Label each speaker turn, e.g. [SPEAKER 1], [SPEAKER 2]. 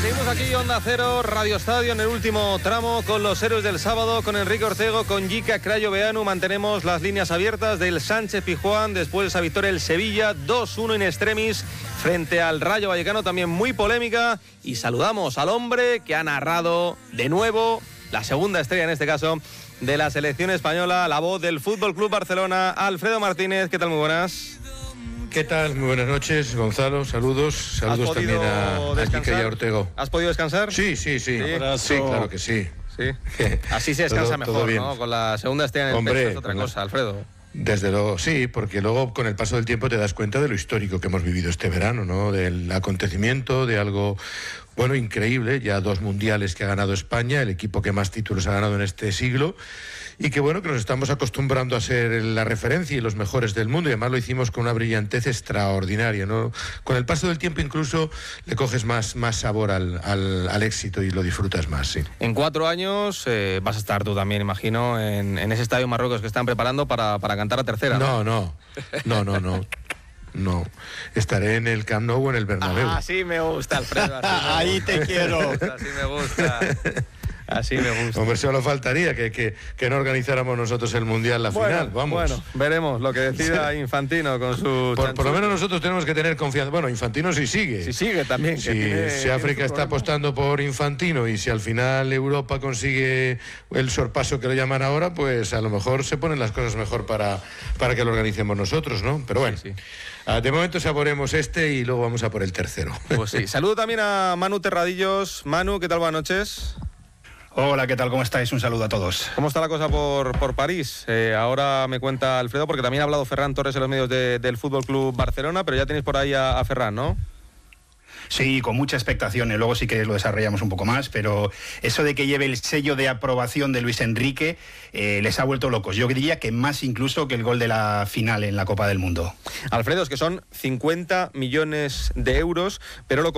[SPEAKER 1] Seguimos aquí, Onda Cero, Radio Estadio, en el último tramo con los héroes del sábado, con Enrique Ortego, con Jica Crayo Beanu. Mantenemos las líneas abiertas del Sánchez Pizjuán después de esa victoria del Sevilla, 2-1 in extremis frente al Rayo Vallecano, también muy polémica. Y saludamos al hombre que ha narrado de nuevo, la segunda estrella en este caso, de la selección española, la voz del Fútbol Club Barcelona, Alfredo Martínez. ¿Qué tal? Muy buenas.
[SPEAKER 2] ¿Qué tal? Muy buenas noches, Gonzalo. Saludos también a Jica y a Ortego.
[SPEAKER 1] ¿Has podido descansar?
[SPEAKER 2] Sí. Sí, claro que sí.
[SPEAKER 1] Sí. Así se descansa
[SPEAKER 2] todo
[SPEAKER 1] mejor, ¿no? Con la segunda estrella en el pecho es otra cosa, Alfredo.
[SPEAKER 2] Desde luego, sí, porque luego con el paso del tiempo te das cuenta de lo histórico que hemos vivido este verano, ¿no? Del acontecimiento, de algo, bueno, increíble, ya 2 mundiales que ha ganado España, el equipo que más títulos ha ganado en este siglo, y que bueno, que nos estamos acostumbrando a ser la referencia y los mejores del mundo, y además lo hicimos con una brillantez extraordinaria, ¿no? Con el paso del tiempo incluso le coges más sabor al éxito y lo disfrutas más, sí.
[SPEAKER 1] En 4 años vas a estar tú también, imagino, en ese estadio Marruecos que están preparando para cantar la tercera.
[SPEAKER 2] No, estaré en el Camp Nou o en el Bernabéu.
[SPEAKER 1] Así me gusta, Alfredo.
[SPEAKER 3] Ahí te quiero.
[SPEAKER 1] Así me gusta. Así me gusta.
[SPEAKER 2] Hombre, solo faltaría que no organizáramos nosotros el Mundial, la final, vamos.
[SPEAKER 1] Bueno, veremos lo que decida Infantino con su...
[SPEAKER 2] Por lo menos nosotros tenemos que tener confianza. Bueno, Infantino sí sigue.
[SPEAKER 1] Sí sigue también.
[SPEAKER 2] Si África está apostando por Infantino y si al final Europa consigue el sorpaso que lo llaman ahora, pues a lo mejor se ponen las cosas mejor para que lo organicemos nosotros, ¿no? Pero bueno, sí. De momento saboremos y luego vamos a por el tercero.
[SPEAKER 1] Pues sí. Saludo también a Manu Terradillos. Manu, ¿qué tal? Buenas noches.
[SPEAKER 3] Hola, ¿qué tal? ¿Cómo estáis? Un saludo a todos.
[SPEAKER 1] ¿Cómo está la cosa por París? Ahora me cuenta Alfredo, porque también ha hablado Ferran Torres en los medios del Fútbol Club Barcelona, pero ya tenéis por ahí a Ferran, ¿no?
[SPEAKER 3] Sí, con mucha expectación, y luego sí que lo desarrollamos un poco más, pero eso de que lleve el sello de aprobación de Luis Enrique les ha vuelto locos. Yo diría que más incluso que el gol de la final en la Copa del Mundo.
[SPEAKER 1] Alfredo, es que son 50 millones de euros, pero lo